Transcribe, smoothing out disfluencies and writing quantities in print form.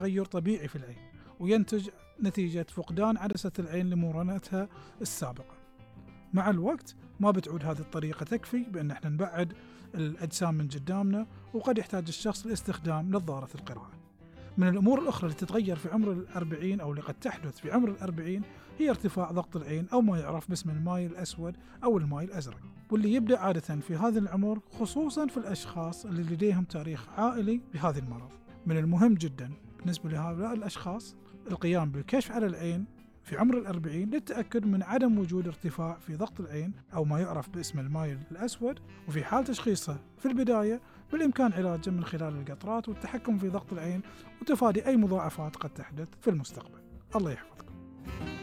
تغير طبيعي في العين، وينتج نتيجة فقدان عدسة العين لمرونتها السابقة. مع الوقت ما بتعود هذه الطريقة تكفي بأن احنا نبعد الأجسام من قدامنا، وقد يحتاج الشخص لاستخدام نظارة القراءة. من الأمور الأخرى اللي تتغير في عمر 40 أو اللي قد تحدث في عمر 40 هي ارتفاع ضغط العين، أو ما يعرف باسم الماي الأسود أو الماي الأزرق، واللي يبدأ عادة في هذا العمر، خصوصا في الأشخاص اللي لديهم تاريخ عائلي بهذا المرض. من المهم جدا بالنسبة لهؤلاء الأشخاص القيام بالكشف على العين في عمر 40 للتأكد من عدم وجود ارتفاع في ضغط العين أو ما يعرف باسم الماي الأسود، وفي حال تشخيصه في البداية بالإمكان علاجه من خلال القطرات والتحكم في ضغط العين، وتفادي أي مضاعفات قد تحدث في المستقبل. الله يحفظكم.